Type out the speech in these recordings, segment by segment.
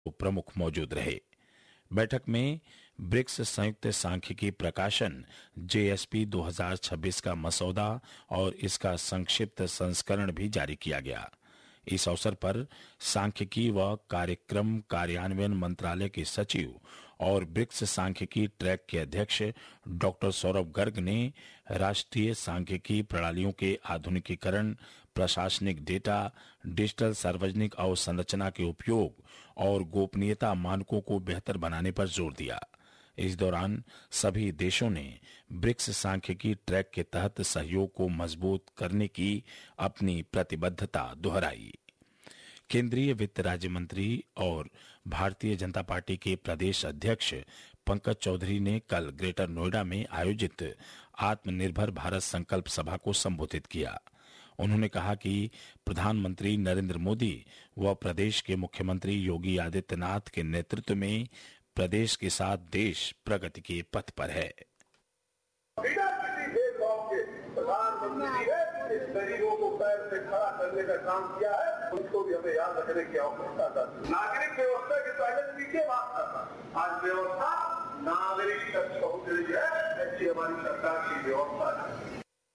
प्रमुख मौजूद रहे। बैठक में ब्रिक्स संयुक्त सांख्यिकी प्रकाशन JSP 2026 का मसौदा और इसका संक्षिप्त संस्करण भी जारी किया गया। इस अवसर पर सांख्यिकी व कार्यक्रम कार्यान्वयन मंत्रालय के सचिव और ब्रिक्स सांख्यिकी ट्रैक के अध्यक्ष डॉक्टर सौरभ गर्ग ने राष्ट्रीय सांख्यिकी प्रणालियों के आधुनिकीकरण, प्रशासनिक डेटा, डिजिटल सार्वजनिक अवसंरचना के उपयोग और गोपनीयता मानकों को बेहतर बनाने पर जोर दिया। इस दौरान सभी देशों ने ब्रिक्स सांख्यिकी ट्रैक के तहत सहयोग को मजबूत करने की अपनी प्रतिबद्धता दोहराई। केंद्रीय वित्त राज्य मंत्री और भारतीय जनता पार्टी के प्रदेश अध्यक्ष पंकज चौधरी ने कल ग्रेटर नोएडा में आयोजित आत्मनिर्भर भारत संकल्प सभा को संबोधित किया। उन्होंने कहा कि प्रधानमंत्री नरेंद्र मोदी व प्रदेश के मुख्यमंत्री योगी आदित्यनाथ के नेतृत्व में प्रदेश के साथ देश प्रगति के पथ पर है। बिना किसी भेदभाव के प्रधानमंत्री ने इस गरीबों को पैर से खड़ा करने का काम किया है, उसको भी हमें याद रखने की आवश्यकता था। नागरिक व्यवस्था के पहले पीछे बात करता, आज व्यवस्था नागरिक तक पहुंच रही है, ऐसी हमारी सरकार की व्यवस्था है।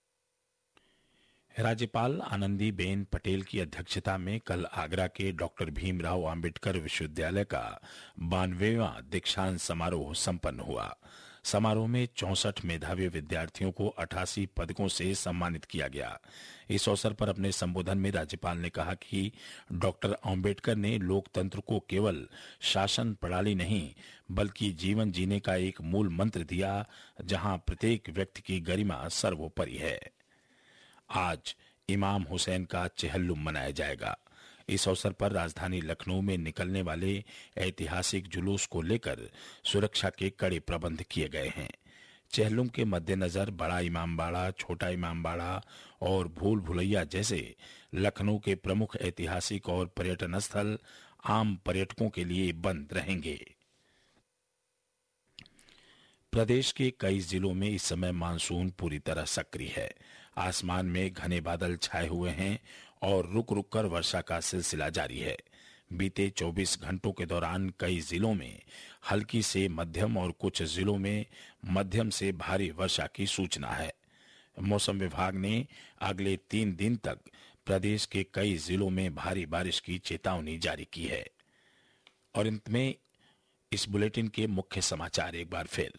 राज्यपाल आनंदीबेन पटेल की अध्यक्षता में कल आगरा के डॉक्टर भीमराव अंबेडकर विश्वविद्यालय का 92वां दीक्षांत समारोह संपन्न हुआ। समारोह में 64 मेधावी विद्यार्थियों को 88 पदकों से सम्मानित किया गया। इस अवसर पर अपने संबोधन में राज्यपाल ने कहा कि डॉक्टर अंबेडकर ने लोकतंत्र को केवल शासन प्रणाली नहीं बल्कि जीवन जीने का एक मूल मंत्र दिया, जहां प्रत्येक व्यक्ति की गरिमा सर्वोपरि है। आज इमाम हुसैन का चेहल्लुम मनाया जाएगा। इस अवसर पर राजधानी लखनऊ में निकलने वाले ऐतिहासिक जुलूस को लेकर सुरक्षा के कड़े प्रबंध किए गए हैं। चेहल्लुम के मद्देनजर बड़ा इमामबाड़ा, छोटा इमामबाड़ा और भूल भुलैया जैसे लखनऊ के प्रमुख ऐतिहासिक और पर्यटन स्थल आम पर्यटकों के लिए बंद रहेंगे। प्रदेश के कई जिलों में इस समय मानसून पूरी तरह सक्रिय है। आसमान में घने बादल छाए हुए हैं और रुक रुक कर वर्षा का सिलसिला जारी है। बीते 24 घंटों के दौरान कई जिलों में हल्की से मध्यम और कुछ जिलों में मध्यम से भारी वर्षा की सूचना है। मौसम विभाग ने अगले 3 दिन तक प्रदेश के कई जिलों में भारी बारिश की चेतावनी जारी की है। और अंत में इस बुलेटिन के मुख्य समाचार एक बार फिर।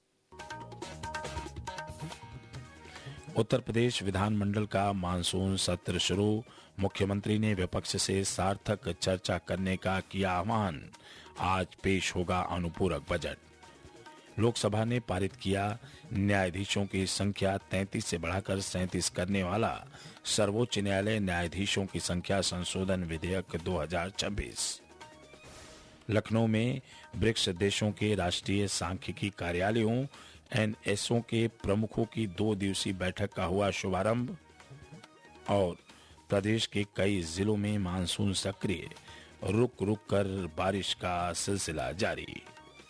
उत्तर प्रदेश विधानमंडल का मानसून सत्र शुरू, मुख्यमंत्री ने विपक्ष से सार्थक चर्चा करने का किया आह्वान। आज पेश होगा अनुपूरक बजट। लोकसभा ने पारित किया न्यायाधीशों की संख्या 33 से बढ़ाकर 37 करने वाला सर्वोच्च न्यायालय न्यायाधीशों की संख्या संशोधन विधेयक 2026। लखनऊ में ब्रिक्स देशों के राष्ट्रीय सांख्यिकी कार्यालयों NSO के प्रमुखों की 2 दिवसीय बैठक का हुआ शुभारंभ। और प्रदेश के कई जिलों में मानसून सक्रिय, रुक रुक कर बारिश का सिलसिला जारी।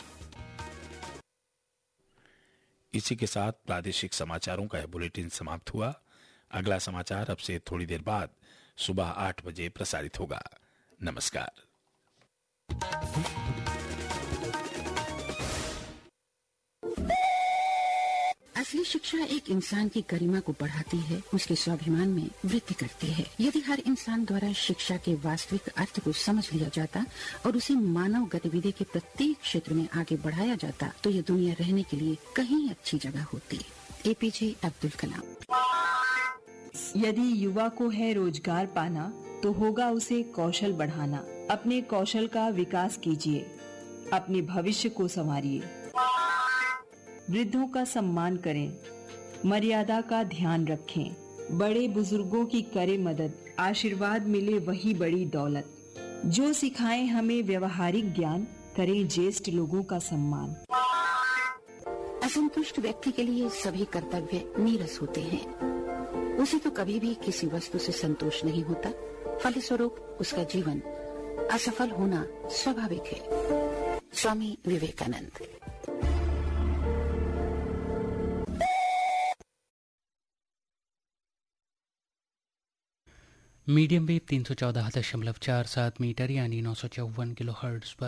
इसी के साथ प्रादेशिक समाचारों का यह बुलेटिन समाप्त हुआ। अगला समाचार अब से थोड़ी देर बाद सुबह 8 बजे प्रसारित होगा। नमस्कार। असली शिक्षा एक इंसान की गरिमा को बढ़ाती है, उसके स्वाभिमान में वृद्धि करती है। यदि हर इंसान द्वारा शिक्षा के वास्तविक अर्थ को समझ लिया जाता और उसे मानव गतिविधि के प्रत्येक क्षेत्र में आगे बढ़ाया जाता तो ये दुनिया रहने के लिए कहीं अच्छी जगह होती। APJ अब्दुल कलाम। यदि युवा को है रोजगार पाना तो होगा उसे कौशल बढ़ाना। अपने कौशल का विकास कीजिए, अपने भविष्य को संवारिए। वृद्धों का सम्मान करें, मर्यादा का ध्यान रखें, बड़े बुजुर्गों की करें मदद, आशीर्वाद मिले वही बड़ी दौलत। जो सिखाएं हमें व्यवहारिक ज्ञान, करें ज्येष्ठ लोगों का सम्मान। असंतुष्ट व्यक्ति के लिए सभी कर्तव्य नीरस होते हैं। उसे तो कभी भी किसी वस्तु से संतोष नहीं होता, फलस्वरूप उसका जीवन असफल होना स्वाभाविक है। Swami Vivekananda. Medium wave 314.47 metre यानी 954 किलोहर्ट्ज पर